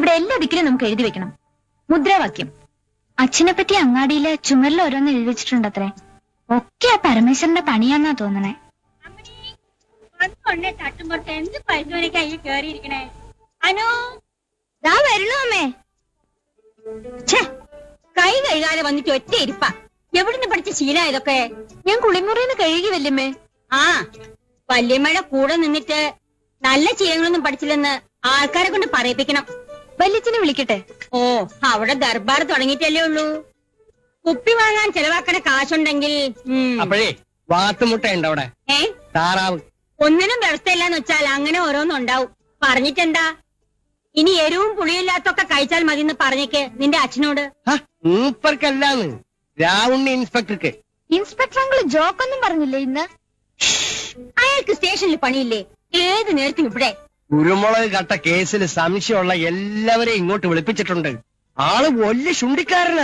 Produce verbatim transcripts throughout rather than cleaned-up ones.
ഇവിടെ എല്ലാ ദിക്കിലും നമുക്ക് എഴുതി വെക്കണം. മുദ്രാവാക്യം. അച്ഛനെ പറ്റി അങ്ങാടിയിലെ ചുമരിൽ ഓരോന്ന് എഴുതി വെച്ചിട്ടുണ്ടത്രേ. ഒക്കെ ആ പരമേശ്വരന്റെ പണിയാന്നാ തോന്നണേ. തട്ടുമ്പുറത്ത് എന്ത് പരിശോധനയ്ക്കായി കേറിയിരിക്കണേ? അനു ദാ വരുന്നു അമ്മേ. കൈ കഴുകാതെ വന്നിട്ട് ഒറ്റ ഇരിപ്പ. എവിടുന്ന് പഠിച്ച ശീല ഇതൊക്കെ? ഞാൻ കുളിമുറിന്ന് കഴുകി വല്യമ്മേ. ആ വല്യമ്മയുടെ കൂടെ നിന്നിട്ട് നല്ല ശീലങ്ങളൊന്നും പഠിച്ചില്ലെന്ന് ആൾക്കാരെ കൊണ്ട് പറയിപ്പിക്കണം. വല്യച്ഛനെ വിളിക്കട്ടെ? ഓ, അവിടെ ദർബാർ തുടങ്ങിയിട്ടല്ലേ ഉള്ളൂ. കുപ്പി വാങ്ങാൻ ചെലവാക്കണ കാശുണ്ടെങ്കിൽ. അപ്പോഴേ വാത്തുമുട്ട ഉണ്ട് അവിടെ. ഏ താറാവ് ഒന്നിനും വ്യവസ്ഥയില്ലാന്ന് വെച്ചാൽ അങ്ങനെ ഓരോന്നും ഉണ്ടാവും. പറഞ്ഞിട്ടെന്താ? ഇനി എരിവും പുളിയില്ലാത്തൊക്കെ കഴിച്ചാൽ മതി എന്ന് പറഞ്ഞേക്ക് നിന്റെ അച്ഛനോട്. മൂപ്പർക്കല്ലാന്ന്, രാവുണ്ണി ഇൻസ്പെക്ടർക്ക്. ഇൻസ്പെക്ടർ അങ്കിള് ജോക്കൊന്നും പറഞ്ഞില്ലേ ഇന്ന്? അയാൾക്ക് സ്റ്റേഷനിൽ പണിയില്ലേ? ഏത് നേരത്തും ഇവിടെ. കുരുമുളക് കട്ട കേസിൽ സംശയമുള്ള എല്ലാവരെയും ഇങ്ങോട്ട് വിളിപ്പിച്ചിട്ടുണ്ട്. ആള് വലിയ ശുണ്ടിക്കാരനാ.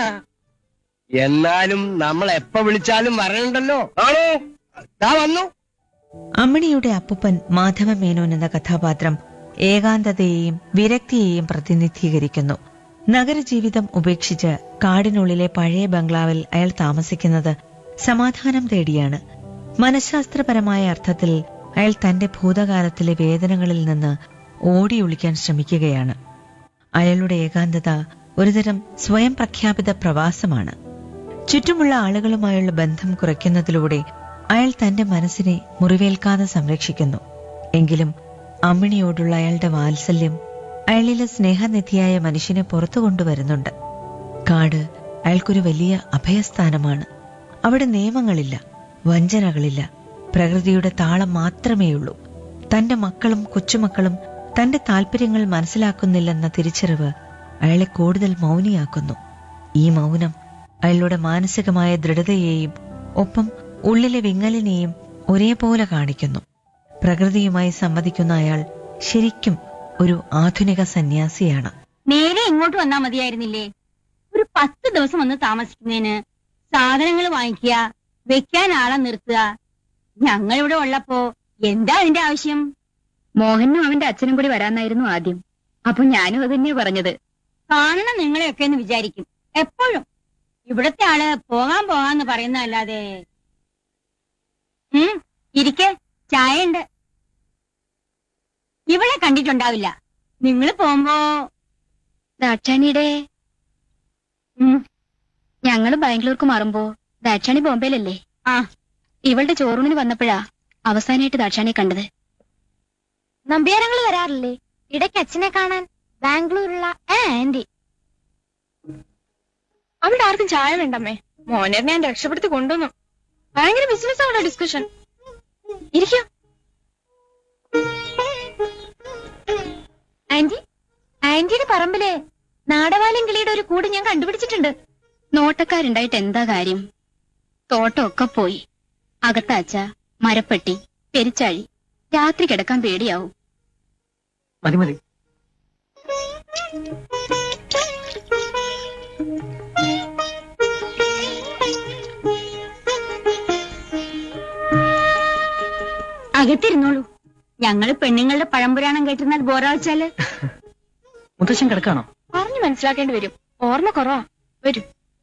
എന്നാലും നമ്മൾ എപ്പ വിളിച്ചാലും വരണുണ്ടല്ലോ. ആണോ? ദാ വന്നു. അമ്മിണിയുടെ അപ്പുപ്പൻ മാധവ മേനോൻ എന്ന കഥാപാത്രം ഏകാന്തതയെയും വിരക്തിയെയും പ്രതിനിധീകരിക്കുന്നു. നഗരജീവിതം ഉപേക്ഷിച്ച് കാടിനുള്ളിലെ പഴയ ബംഗ്ലാവിൽ അയാൾ താമസിക്കുന്നത് സമാധാനം തേടിയാണ്. മനഃശാസ്ത്രപരമായ അർത്ഥത്തിൽ അയാൾ തന്റെ ഭൂതകാലത്തിലെ വേദനകളിൽ നിന്ന് ഓടിയൊളിക്കാൻ ശ്രമിക്കുകയാണ്. അയാളുടെ ഏകാന്തത ഒരുതരം സ്വയം പ്രഖ്യാപിത പ്രവാസമാണ്. ചുറ്റുമുള്ള ആളുകളുമായുള്ള ബന്ധം കുറയ്ക്കുന്നതിലൂടെ അയാൾ തന്റെ മനസ്സിനെ മുറിവേൽക്കാതെ സംരക്ഷിക്കുന്നു. എങ്കിലും അമ്മിണിയോടുള്ള അയാളുടെ വാത്സല്യം അയാളിലെ സ്നേഹനിധിയായ മനുഷ്യനെ പുറത്തു കൊണ്ടുവരുന്നുണ്ട്. കാട് അയാൾക്കൊരു വലിയ അഭയസ്ഥാനമാണ്. അവിടെ നിയമങ്ങളില്ല, വഞ്ചനകളില്ല, പ്രകൃതിയുടെ താളം മാത്രമേയുള്ളൂ. തന്റെ മക്കളും കൊച്ചുമക്കളും തന്റെ താല്പര്യങ്ങൾ മനസ്സിലാക്കുന്നില്ലെന്ന തിരിച്ചറിവ് അയാളെ കൂടുതൽ മൗനിയാക്കുന്നു. ഈ മൗനം അയാളുടെ മാനസികമായ ദൃഢതയെയും ഒപ്പം ഉള്ളിലെ വിങ്ങലിനെയും ഒരേപോലെ കാണിക്കുന്നു. പ്രകൃതിയുമായി സംവദിക്കുന്ന അയാൾ ശരിക്കും ഒരു ആധുനിക സന്യാസിയാണ്. നേരെ ഇങ്ങോട്ട് വന്നാ മതിയായിരുന്നില്ലേ? ഒരു പത്ത് ദിവസം വന്ന് താമസിക്കുന്നതിന് സാധനങ്ങൾ വാങ്ങിക്കുക, വെക്കാൻ ആളെ നിർത്തുക. ഞങ്ങളിവിടെ ഉള്ളപ്പോ എന്താ അതിന്റെ ആവശ്യം? മോഹനും അവന്റെ അച്ഛനും കൂടി വരാന്നായിരുന്നു ആദ്യം. അപ്പൊ ഞാനും അത് തന്നെയാ പറഞ്ഞത്. കാണണം നിങ്ങളെയൊക്കെ എന്ന് വിചാരിക്കും എപ്പോഴും. ഇവിടത്തെ ആള് പോകാൻ പോകാന്ന് പറയുന്നതല്ലാതെ. ഉം ഇരിക്കെ, ചായ ഉണ്ട്. ഇവളെ കണ്ടിട്ടുണ്ടാവില്ല. നിങ്ങൾ പോകുമ്പോ ദാക്ഷാണിയുടെ ഞങ്ങള് ബാംഗ്ലൂർക്ക് മാറുമ്പോ ദാക്ഷാണി ബോംബെയിലല്ലേ? ആ, ഇവളുടെ ചോറൂണിന് വന്നപ്പോഴാ അവസാനമായിട്ട് ദാക്ഷാണിയെ കണ്ടത്. നമ്പ്യാരങ്ങൾ വരാറില്ലേ ഇടയ്ക്ക് അച്ഛനെ കാണാൻ? ബാംഗ്ലൂരുള്ള ആന്റി. അവിടെ ആർക്കും ചായ വേണ്ടമ്മേ. മോനെ ഞാൻ രക്ഷപ്പെടുത്തി കൊണ്ടുവന്നു. ഭയങ്കര ബിസിനസ് ആണോ ഡിസ്കഷൻ? ഇരിക്കും. ആന്റി, ആന്റിയുടെ പറമ്പിലെ നാടവാലം കിളിയുടെ ഒരു കൂട് ഞാൻ കണ്ടുപിടിച്ചിട്ടുണ്ട്. നോട്ടക്കാരുണ്ടായിട്ട് എന്താ കാര്യം? തോട്ടമൊക്കെ പോയി. അകത്താച്ച, മരപ്പെട്ടി, പെരിച്ചാഴി. രാത്രി കിടക്കാൻ പേടിയാവും. മതി മതി. അകത്തിരുന്നോളൂ. ഞങ്ങള് പെണ്ണുങ്ങളുടെ പഴംപുരാണം കേട്ടിരുന്നാൽ ബോറാവച്ചാല്. മുത്തശ്ശൻ കിടക്കാണോ? പറഞ്ഞു മനസ്സിലാക്കേണ്ടി വരും. ഓർമ്മ കുറവാ. വരൂ.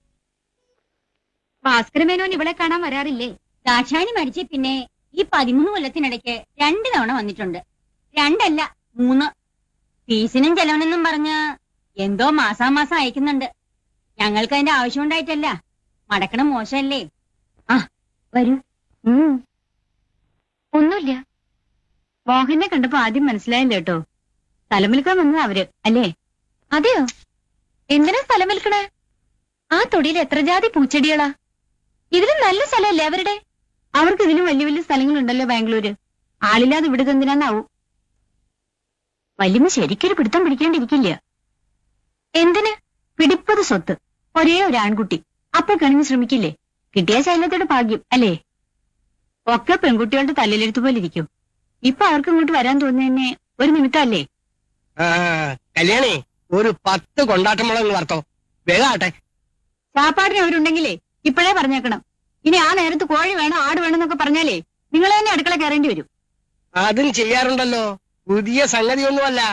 ഭാസ്കരമേനോൻ ഇവളെ കാണാൻ വരാറില്ലേ? ദാക്ഷായണി മരിച്ച പിന്നെ ഈ പതിമൂന്ന് കൊല്ലത്തിനിടയ്ക്ക് രണ്ടു തവണ വന്നിട്ടുണ്ട്. രണ്ടല്ല, മൂന്ന്. ഫീസിനും ചെലവനെന്നും പറഞ്ഞ് എന്തോ മാസാമാസം അയക്കുന്നുണ്ട്. ഞങ്ങൾക്ക് അതിന്റെ ആവശ്യം ഉണ്ടായിട്ടല്ല. മടക്കണം മോശമല്ലേ? ആ വരൂ. ഒന്നുമില്ല. മോഹനെ കണ്ടപ്പോ ആദ്യം മനസ്സിലായില്ല കേട്ടോ. സ്ഥലം വിൽക്കാൻ വന്നത് അവര് അല്ലേ? അതെയോ? എന്തിനാ സ്ഥലം വിൽക്കണേ? ആ തൊടിയിൽ എത്ര ജാതി പൂച്ചെടികളാ. ഇതിലും നല്ല സ്ഥലമല്ലേ അവരുടെ? അവർക്ക് ഇതിലും വലിയ വലിയ സ്ഥലങ്ങളുണ്ടല്ലോ ബാംഗ്ലൂര്. ആളില്ലാതെ ഇവിടെ എന്തിനാന്നാവും. വല്യമ്മ ശരിക്കൊരു പിടുത്തം പിടിക്കേണ്ടിരിക്കില്ല. എന്തിന്? പിടിപ്പത് സ്വത്ത്, ഒരേ ഒരു ആൺകുട്ടി. അപ്പൊ കണിഞ്ഞ് ശ്രമിക്കില്ലേ? കിട്ടിയ ശൈലത്തോട് ഭാഗ്യം അല്ലേ? ഒക്കെ പെൺകുട്ടികളുടെ തല്ലിലെടുത്ത് പോലെ ഇരിക്കും. ഇപ്പൊ അവർക്ക് ഇങ്ങോട്ട് വരാൻ തോന്നുന്നതന്നെ ഒരു നിമിത്തമല്ലേ? കല്യാണി, ഒരു പത്ത് കൊണ്ടാട്ടമുളക് വറുത്തോ. വേഗാട്ടെ. ചാപ്പാടിന് അവരുണ്ടെങ്കിലേ ഇപ്പോഴേ പറഞ്ഞേക്കണം. ഇനി ആ നേരത്ത് കോഴി വേണം, ആട് വേണം എന്നൊക്കെ പറഞ്ഞാലേ നിങ്ങൾ തന്നെ അടുക്കള കയറേണ്ടി വരും. അതും ചെയ്യാറുണ്ടല്ലോ. പുതിയ സംഗതിയൊന്നുമല്ല.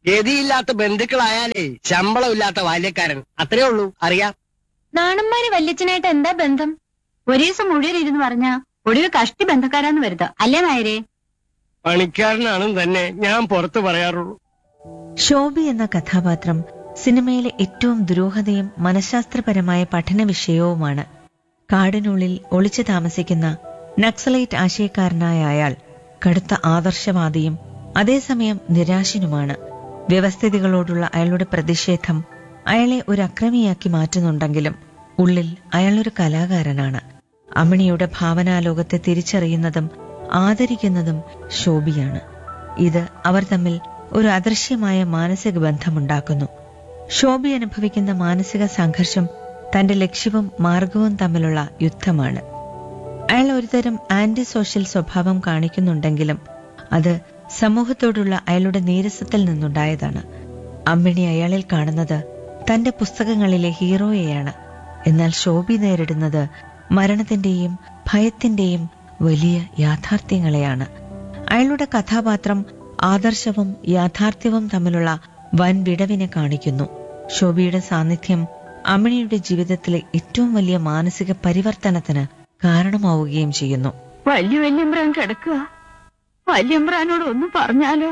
ഗതിയില്ലാത്ത ബന്ധുക്കളായാലേ ശമ്പളമില്ലാത്ത ബാല്യക്കാരൻ അത്രേ ഉള്ളൂ. അറിയാം. നാണന്മാര് വല്യച്ഛനായിട്ട് എന്താ ബന്ധം? ഒരു ദിവസം മുഴുവൻ ഇരുന്ന് പറഞ്ഞ ഒടുവിൽ കഷ്ടി ബന്ധക്കാരാന്ന് വരുത്ത അല്ലേ നായരെ? പണിക്കാരനാണെന്ന് തന്നെ ഞാൻ പുറത്തു പറയാറുള്ളൂ. ശോഭി എന്ന കഥാപാത്രം സിനിമയിലെ ഏറ്റവും ദുരൂഹതയും മനഃശാസ്ത്രപരമായ പഠന വിഷയവുമാണ്. കാടിനുള്ളിൽ ഒളിച്ചു താമസിക്കുന്ന നക്സലൈറ്റ് ആശയക്കാരനായ അയാൾ കടുത്ത ആദർശവാദിയും അതേസമയം നിരാശനുമാണ്. വ്യവസ്ഥിതികളോടുള്ള അയാളുടെ പ്രതിഷേധം അയാളെ ഒരു അക്രമിയാക്കി മാറ്റുന്നുണ്ടെങ്കിലും ഉള്ളിൽ അയാളൊരു കലാകാരനാണ്. അമ്മിണിയുടെ ഭാവനാലോകത്തെ തിരിച്ചറിയുന്നതും ആദരിക്കുന്നതും ശോഭിയാണ്. ഇത് അവർ തമ്മിൽ ഒരു അദൃശ്യമായ മാനസിക ബന്ധമുണ്ടാക്കുന്നു. ശോഭി അനുഭവിക്കുന്ന മാനസിക സംഘർഷം തന്റെ ലക്ഷ്യവും മാർഗവും തമ്മിലുള്ള യുദ്ധമാണ്. അയാൾ ഒരുതരം ആന്റി സോഷ്യൽ സ്വഭാവം കാണിക്കുന്നുണ്ടെങ്കിലും അത് സമൂഹത്തോടുള്ള അയാളുടെ നീരസത്തിൽ നിന്നുണ്ടായതാണ്. അമ്മിണി അയാളിൽ കാണുന്നത് തന്റെ പുസ്തകങ്ങളിലെ ഹീറോയെയാണ്. എന്നാൽ ശോഭി നേരിടുന്നത് മരണത്തിന്റെയും ഭയത്തിന്റെയും വലിയ യാഥാർത്ഥ്യങ്ങളെയാണ്. അയാളുടെ കഥാപാത്രം ആദർശവും യാഥാർത്ഥ്യവും തമ്മിലുള്ള വൻ വിടവിനെ കാണിക്കുന്നു. ശോഭിയുടെ സാന്നിധ്യം അമ്മിണിയുടെ ജീവിതത്തിലെ ഏറ്റവും വലിയ മാനസിക പരിവർത്തനത്തിന് കാരണമാവുകയും ചെയ്യുന്നു. വലിയ വല്യമ്പ്രാൻ കിടക്കുക. വല്യമ്പ്രാനോട് ഒന്ന് പറഞ്ഞാലോ?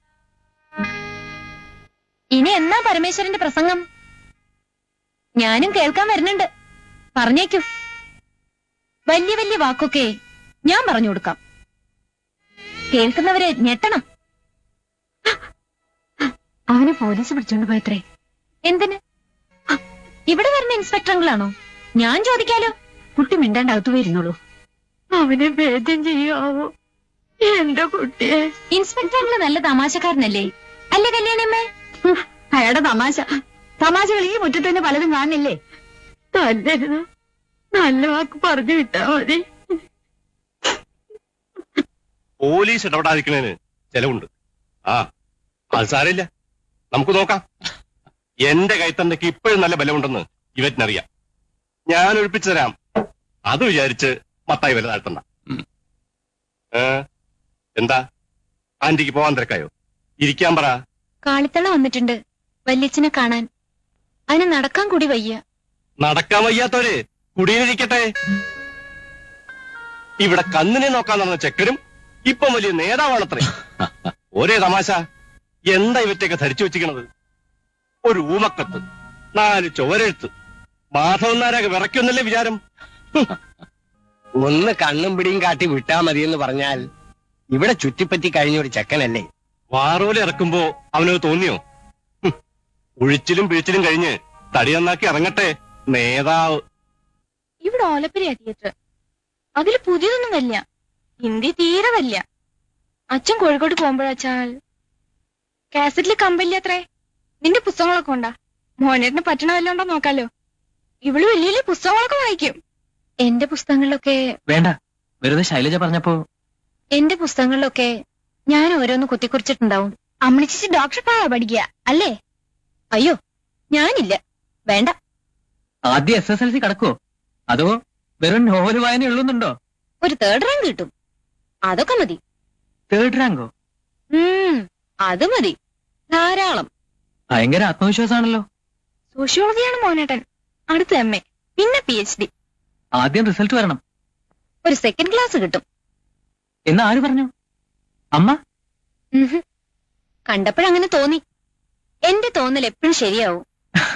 ഇനി എന്നാ പരമേശ്വരന്റെ പ്രസംഗം? ഞാനും കേൾക്കാൻ വരുന്നുണ്ട്. പറഞ്ഞേക്കൂ. വലിയ വലിയ വാക്കൊക്കെ ഞാൻ പറഞ്ഞു കൊടുക്കാം. കേൾക്കുന്നവരെ ഞെട്ടണം. അവനെ പോലീസ് പിടിച്ചോണ്ട് പോയത്രേ. എന്തിന്? ഇവിടെ വരുന്ന ഇൻസ്പെക്ടറുകളാണോ? ഞാൻ ചോദിക്കാലോ. കുട്ടി മിണ്ടാണ്ട് അകത്തു വരുന്നുള്ളൂ. അവനെ ഭേദ്യം ചെയ്യാവോ എന്റെ കുട്ടിയെ? ഇൻസ്പെക്ടറുകൾ നല്ല തമാശക്കാരനല്ലേ? അല്ലേ കല്യാണിയമ്മേ? അയാളുടെ തമാശ തമാശകൾ ഈ മുറ്റത്ത് തന്നെ പലതും കാണില്ലേ? തല്ലരുത്, നല്ല വാക്ക് പറഞ്ഞു വിട്ടാ മതി. പോലീസ് ഇടപെടാതിരിക്കുന്നതിന് ചെലവുണ്ട്. ആ അത് സാരമില്ല, നമുക്ക് നോക്കാം. എന്റെ കൈത്തണ്ടയ്ക്ക് ഇപ്പോഴും നല്ല ബലമുണ്ടെന്ന് ഇവറ്റിനറിയാം. ഞാൻ ഒഴിപ്പിച്ചു തരാം. അത് വിചാരിച്ച് മത്തായി വില താഴ്ത്തണ്ട. ഏ എന്താ ആന്റിക്ക് പോവാൻ തിരക്കായോ? ഇരിക്കാൻ പറ. കാളിത്തള വന്നിട്ടുണ്ട് വല്യച്ഛനെ കാണാൻ. അതിന് നടക്കാൻ കൂടി വയ്യ. നടക്കാൻ വയ്യാത്തവര് കുടിയിലിരിക്കട്ടെ. ഇവിടെ കന്നിനെ നോക്കാൻ നടന്ന ചെക്കനും ഇപ്പം വലിയ നേതാവാണത്രേ. ഒരേ തമാശ. എന്താ ഇവറ്റൊക്കെ ധരിച്ചു വെച്ചിരിക്കണത്? ഒരു ഊമക്കത്ത്, നാല് ചുവരെഴുത്ത്, മാധവൻ നാരാക വിറയ്ക്കൊന്നല്ലേ വിചാരം? ഒന്ന് കണ്ണും പിടിയും കാട്ടി വിട്ടാ മതിയെന്ന് പറഞ്ഞാൽ ഇവിടെ ചുറ്റിപ്പറ്റി കഴിഞ്ഞ ഒരു ചെക്കനല്ലേ. വാറോല ഇറക്കുമ്പോ അവനത് തോന്നിയോ? ഹും, ഉഴിച്ചിലും പിഴിച്ചിലും കഴിഞ്ഞ് തടി നന്നാക്കി ഇറങ്ങട്ടെ നേതാവ്. ഇവിടെ ഓലപ്പുരയാ തിയേറ്റർ. അതില് പുതിയതൊന്നും വല്ല. ഹിന്ദി തീരെ വല്ല. അച്ഛൻ കോഴിക്കോട് പോകുമ്പോഴാച്ചാൽ കാസറ്റില് കമ്പില്ല അത്രേ. നിന്റെ പുസ്തകങ്ങളൊക്കെ ഉണ്ടാ? മോനേട്ടിന് പറ്റണ വല്ല ഉണ്ടോ നോക്കാലോ. ഇവള് വലിയ വലിയ പുസ്തകങ്ങളൊക്കെ വായിക്കും. എന്റെ പുസ്തകങ്ങളിലൊക്കെ വേണ്ട, വെറുതെ ശൈലജ പറഞ്ഞപ്പോ. എന്റെ പുസ്തകങ്ങളിലൊക്കെ ഞാൻ ഓരോന്ന് കുത്തിക്കുറിച്ചിട്ടുണ്ടാവും. അമ്മണിച്ചി ഡോക്ടർ പഠിക്കുക അല്ലേ? അയ്യോ ഞാനില്ല, വേണ്ട. ആദ്യം എസ് എസ് എൽ സി കടക്കുവോ അതോ വെറും നോവൽ വായന ഉള്ളുന്നുണ്ടോ? ഒരു തേർഡ് റാങ്ക് കിട്ടും, അതൊക്കെ മതി. തേർഡ് റാങ്കോ? ഉം അത് മതി, ധാരാളം. ഭയങ്കര ആത്മവിശ്വാസമാണല്ലോ. സോഷ്യോളജിയാണ് മോനേട്ടൻ, അടുത്ത എം എ, പിന്നെ പി എച്ച് ഡി. ആദ്യം റിസൾട്ട് വരണം. ഒരു സെക്കൻഡ് ക്ലാസ് കിട്ടും. എന്ന് ആര് പറഞ്ഞു? അമ്മ? ഉഹും. കണ്ടപ്പോഴങ്ങനെ തോന്നി. എന്റെ തോന്നൽ എപ്പോഴും ശരിയാവും.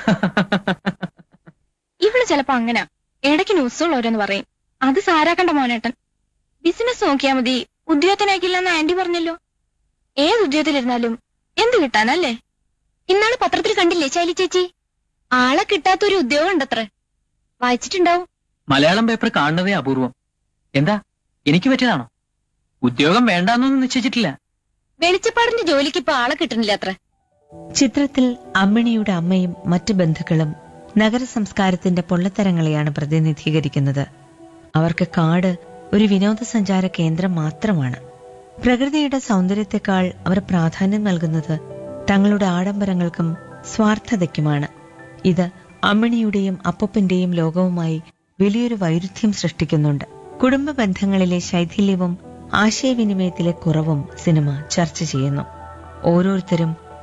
ഇവള് ചിലപ്പോ അങ്ങനെ ഇടയ്ക്ക് ന്യൂസുകൾ ഓരോന്ന് പറയും. അത് സാരാക്കണ്ട മോനേട്ടൻ. ബിസിനസ് നോക്കിയാ മതി, ഉദ്യോഗത്തിനാക്കില്ലെന്ന് ആന്റി പറഞ്ഞല്ലോ. ഏത് ഉദ്യോഗത്തിലിരുന്നാലും എന്ത് കിട്ടാനല്ലേ? ഇന്നാള് പത്രത്തിൽ കണ്ടില്ലേ ശൈലി ചേച്ചി? ആളെ കിട്ടാത്തൊരു ഉദ്യോഗം ഉണ്ടത്രേ. വായിച്ചിട്ടുണ്ടാവും. മലയാളം പേപ്പർ കാണുന്നതേ അപൂർവം. എന്താ എനിക്ക് പറ്റിയതാണോ? ഉദ്യോഗം വേണ്ടാന്നൊന്നും നിശ്ചയിച്ചിട്ടില്ല. വെളിച്ചപ്പാടിന്റെ ജോലിക്ക് ഇപ്പൊ ആളെ കിട്ടണില്ല അത്ര. ചിത്രത്തിൽ അമ്മിണിയുടെ അമ്മയും മറ്റു ബന്ധുക്കളും നഗരസംസ്കാരത്തിന്റെ പൊള്ളത്തരങ്ങളെയാണ് പ്രതിനിധീകരിക്കുന്നത്. അവർക്ക് കാട് ഒരു വിനോദസഞ്ചാര കേന്ദ്രം മാത്രമാണ്. പ്രകൃതിയുടെ സൗന്ദര്യത്തെക്കാൾ അവർ പ്രാധാന്യം നൽകുന്നത് തങ്ങളുടെ ആഡംബരങ്ങൾക്കും സ്വാർത്ഥതയ്ക്കുമാണ്. ഇത് അമ്മിണിയുടെയും അപ്പൂപ്പന്റെയും ലോകവുമായി വലിയൊരു വൈരുദ്ധ്യം സൃഷ്ടിക്കുന്നുണ്ട്. കുടുംബ ബന്ധങ്ങളിലെ ശൈഥില്യവും ആശയവിനിമയത്തിലെ കുറവും സിനിമ ചർച്ച ചെയ്യുന്നു. ഓരോരുത്തരും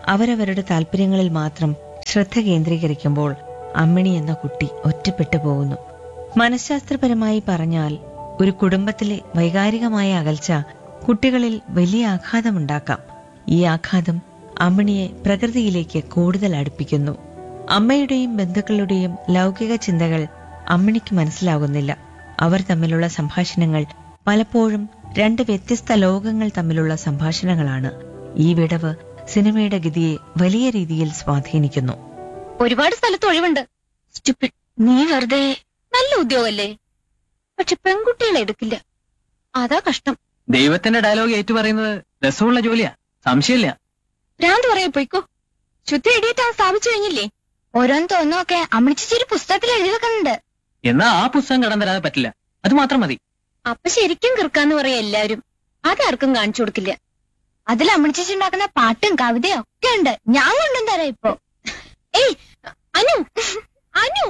അവരവരുടെ താല്പര്യങ്ങളിൽ മാത്രം ശ്രദ്ധ കേന്ദ്രീകരിക്കുമ്പോൾ അമ്മിണി എന്ന കുട്ടി ഒറ്റപ്പെട്ടു പോകുന്നു. മനഃശാസ്ത്രപരമായി പറഞ്ഞാൽ ഒരു കുടുംബത്തിലെ വൈകാരികമായ അകൽച്ച കുട്ടികളിൽ വലിയ ആഘാതമുണ്ടാക്കാം. ഈ ആഘാതം അമ്മിണിയെ പ്രകൃതിയിലേക്ക് കൂടുതൽ അടുപ്പിക്കുന്നു. അമ്മയുടെയും ബന്ധുക്കളുടെയും ലൗകിക ചിന്തകൾ അമ്മിണിക്ക് മനസ്സിലാകുന്നില്ല. അവർ തമ്മിലുള്ള സംഭാഷണങ്ങൾ പലപ്പോഴും രണ്ട് വ്യത്യസ്ത ലോകങ്ങൾ തമ്മിലുള്ള സംഭാഷണങ്ങളാണ്. ഈ വിടവ് സിനിമയുടെ ഗതിയെ വലിയ രീതിയിൽ സ്വാധീനിക്കുന്നു. ഒരുപാട് സ്ഥലത്ത് ഒഴിവുണ്ട്. സ്റ്റുപ്പിഡ്. നീ വെറുതെ നല്ല ഉദ്യോഗല്ലേ, പക്ഷെ പെൺകുട്ടികളെ എടുക്കില്ല. അതാ കഷ്ടം. ദൈവത്തിന്റെ ഡയലോഗ് ഏറ്റു പറയുന്നത് രസമുള്ള ജോലിയാ, സംശയമില്ല. ഭ്രാന്ത് പറയാ പോയിക്കോ. ശുദ്ധ എഡിറ്റ് സ്ഥാപിച്ചു കഴിഞ്ഞില്ലേ? ഓരോന്ന് തോന്നൊക്കെ അമ്മച്ചിച്ചൊരു പുസ്തകത്തിൽ എഴുതി വെക്കുന്നുണ്ട്. എന്നാ ആ പുസ്തകം കടം തരാതെ പറ്റില്ല, അത് മാത്രം മതി. അപ്പൊ ശരിക്കും കിറുക്കാന്ന് പറയാ എല്ലാരും. അതാർക്കും കാണിച്ചു കൊടുക്കില്ല. അതിൽ അമ്മച്ചിച്ച് ഉണ്ടാക്കുന്ന പാട്ടും കവിതയും ഒക്കെ ഉണ്ട്. ഞാൻ കൊണ്ടും തരാം ഇപ്പൊ. ഏയ് അനു, അനു.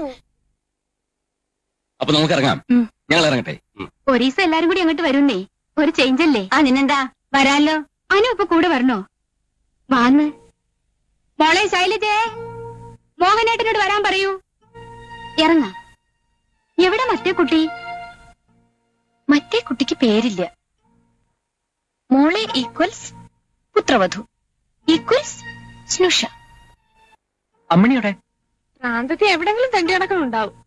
അപ്പൊ നമുക്ക് ഇറങ്ങാം. ഉം. ഞങ്ങൾ ഇറങ്ങട്ടെ. ഒരീസം എല്ലാരും കൂടി അങ്ങോട്ട് വരുന്നേ. ഒരു ചേഞ്ച് അല്ലേ? അതിനെന്താ, വരാലോ. അനു ഇപ്പൊ കൂടെ വരണോ? വാന്ന്. മോളെ ശൈലജേ, മോഹനേട്ടനോട് വരാൻ പറയൂ. ഇറങ്ങാം. എവിടെ മറ്റേ കുട്ടി? മറ്റേ കുട്ടിക്ക് പേരില്ല. മോളെ ഈക്വൽസ് പുത്രവധു ഈക്വൽസ് സ്നുഷ. അമ്മിണിയുടെ പ്രാന്തത്തെ എവിടെങ്കിലും തന്റെ കണക്കുണ്ടാവും.